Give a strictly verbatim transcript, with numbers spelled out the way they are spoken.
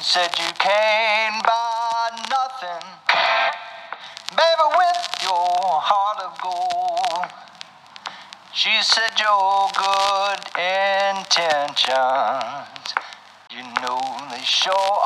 said you can't buy nothing, baby, with your heart of gold. She said your good intentions, you know they sure